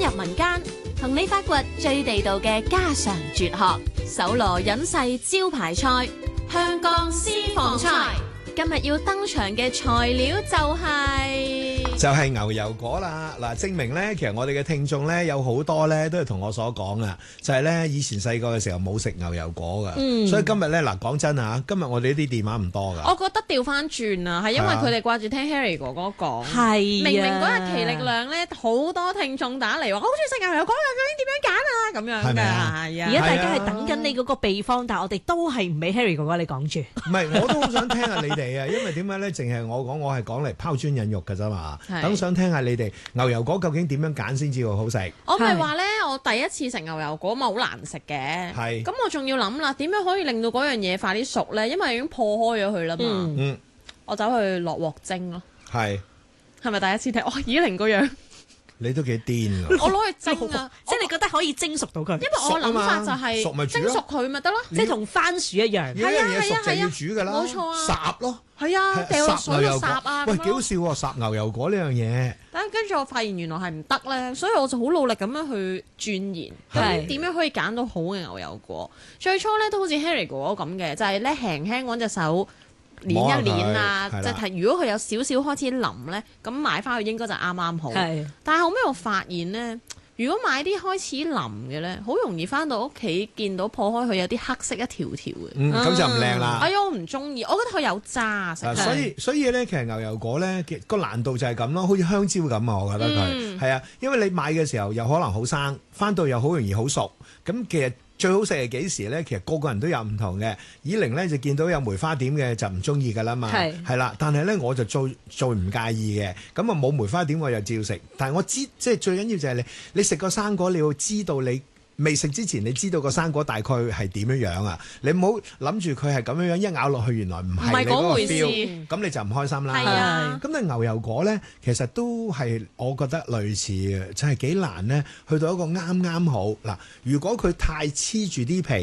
入民間，同你發掘最地道嘅家常絕學。搜羅隱世招牌菜，香港私房菜。今日要登場嘅材料就係牛油果啦。嗱，證明咧，其實我哋嘅聽眾咧有好多咧都係同我所講啊，就係咧以前細個嘅時候冇食牛油果噶，所以今日咧嗱，講真啊，今日我哋呢啲電話唔多噶。 我覺得調翻轉啊，係因為佢哋掛住聽 Harry 哥哥講， 係明明嗰日奇力量咧好多聽眾打嚟話，我好中意食牛油果啊，究竟點樣揀啊？咁樣嘅係啊， 而家大家係等緊你嗰個秘方，但係我哋都係唔俾 Harry 哥哥你講住。 唔係，我都好想聽下你哋啊，因為點解咧？淨係我係講嚟拋磚引玉㗎啫嘛。等想聽下你哋牛油果究竟點樣揀先至會好食？ 我咪話咧，我第一次食牛油果咪好難食嘅。 係。 咁我仲要諗啦，點樣可以令到嗰樣嘢快啲熟咧？因為已經破開咗佢啦嘛。我走去落鑊蒸咯。係。係咪第一次聽？哇！以玲個樣。 你都幾癲啊！ 我攞去蒸啊， 即係你覺得可以蒸熟到佢？ 因為我諗法就係蒸熟佢咪得咯， 即係同番薯一樣。 呢樣嘢熟就要煮㗎啦， 冇錯啊， 烚咯， 係啊，掉落水度烚啊。 喂，幾好笑喎！烚牛油果呢樣嘢。 但跟住我發現原來係唔得咧，所以我就好努力咁樣去鑽研，咁點樣可以揀到好嘅牛油果？最初咧都好似 Harry 哥哥咁嘅，就係咧輕輕揾隻手。捏一捏啊，即係如果佢有少少開始腍咧，咁買翻去應該就啱啱好。但係後尾我發現咧，如果買啲開始腍嘅咧，好容易翻到屋企見到破開佢有啲黑色一條條嘅。 咁就唔靚啦。 哎呀，我唔中意，我覺得佢有渣食。 所以咧，其實牛油果咧個難度就係咁咯，好似香蕉咁啊，我覺得佢係啊，因為你買嘅時候又可能好生，翻到又好容易好熟，咁其實。最好食係幾時咧？其實個個人都有唔同嘅。以玲咧就見到有梅花點嘅就唔中意㗎啦嘛，係啦。但係咧我就最唔介意嘅。咁啊冇梅花點我又照食。但係我知即係最緊要就係你食個生果，你要知道你未食之前，你知道個生果大概係點樣樣啊？你唔好諗住佢係咁樣樣，一咬落去原來唔係你嗰個 feel，咁你就唔開心啦。咁但係牛油果咧，其實都係我覺得類似嘅，就係幾難咧，去到一個啱啱好嗱。如果佢太黐住啲皮。